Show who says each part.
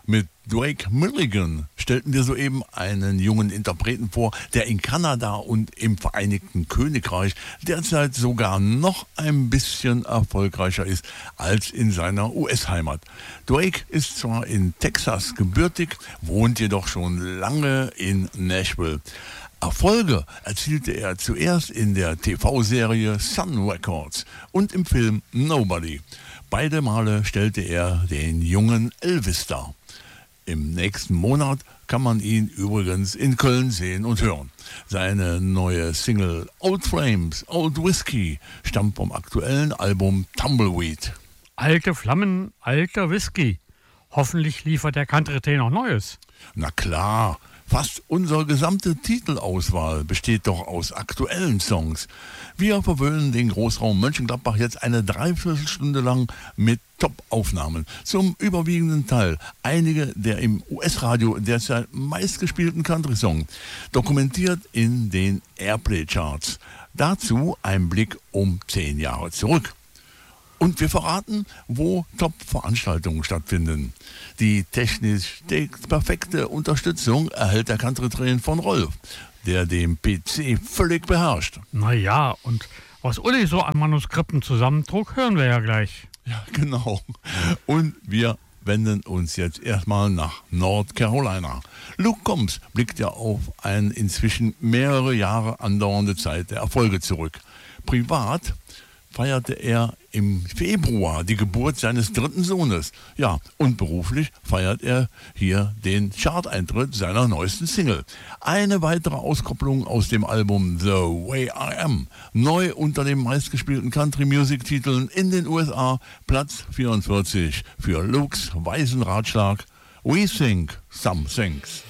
Speaker 1: Mit Drake Milligan stellten wir soeben einen jungen Interpreten vor, der in Kanada und im Vereinigten Königreich derzeit sogar noch ein bisschen erfolgreicher ist als in seiner US-Heimat. Drake ist zwar in Texas gebürtig, wohnt jedoch schon lange in Nashville. Erfolge erzielte er zuerst in der TV-Serie Sun Records und im Film Nobody. Beide Male stellte er den jungen Elvis dar. Im nächsten Monat kann man ihn übrigens in Köln sehen und hören. Seine neue Single Old Flames, Old Whiskey stammt vom aktuellen Album Tumbleweed.
Speaker 2: Alte Flammen, alter Whisky. Hoffentlich liefert der Country noch Neues.
Speaker 1: Na klar. Fast unsere gesamte Titelauswahl besteht doch aus aktuellen Songs. Wir verwöhnen den Großraum Mönchengladbach jetzt eine Dreiviertelstunde lang mit Top-Aufnahmen. Zum überwiegenden Teil einige der im US-Radio derzeit meistgespielten Country-Songs, dokumentiert in den Airplay-Charts. Dazu ein Blick um 10 Jahre zurück. Und wir verraten, wo Top-Veranstaltungen stattfinden. Die technisch perfekte Unterstützung erhält der Country-Train von Rolf, der den PC völlig beherrscht.
Speaker 2: Naja, und was Uli so an Manuskripten zusammentrug, hören wir ja gleich.
Speaker 1: Ja, genau. Und wir wenden uns jetzt erstmal nach North Carolina. Luke Combs blickt ja auf eine inzwischen mehrere Jahre andauernde Zeit der Erfolge zurück. Privat feierte er im Februar die Geburt seines dritten Sohnes. Ja, und beruflich feiert er hier den Charteintritt seiner neuesten Single. Eine weitere Auskopplung aus dem Album The Way I Am. Neu unter den meistgespielten Country-Music-Titeln in den USA. Platz 44 für Lukes weisen Ratschlag We Think Some Things.